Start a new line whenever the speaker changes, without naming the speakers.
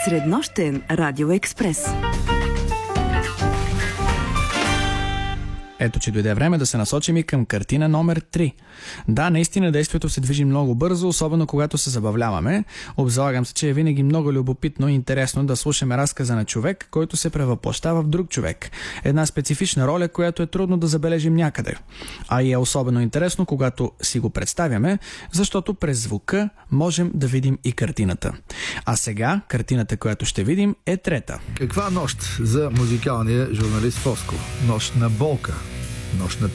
Среднощен радиоекспрес.
Ето, че дойде време да се насочим и към картина номер 3. Да, наистина действието се движи много бързо, особено когато се забавляваме. Обзалагам се, че е винаги много любопитно и интересно да слушаме разказа на човек, който се превъплъщава в друг човек. Една специфична роля, която е трудно да забележим някъде. А и е особено интересно, когато си го представяме, защото през звука можем да видим и картината. А сега картината, която ще видим, е трета.
Каква нощ за музикалния журналист Фоско? Нощ на болка, нощ на